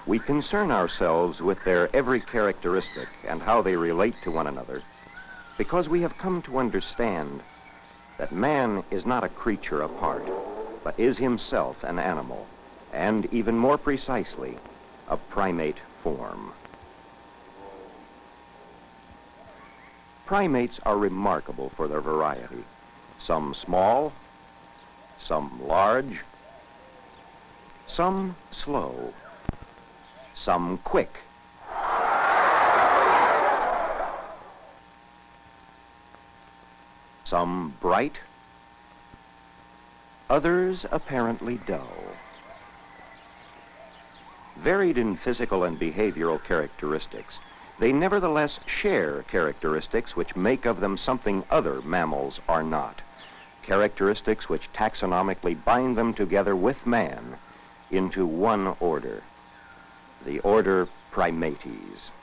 We concern ourselves with their every characteristic and how they relate to one another because we have come to understand that man is not a creature apart, but is himself an animal, and even more precisely, of primate form. Primates are remarkable for their variety. Some small, some large, some slow, some quick. Some bright, others apparently dull. Varied in physical and behavioral characteristics, they nevertheless share characteristics which make of them something other mammals are not, characteristics which taxonomically bind them together with man into one order, the order Primates.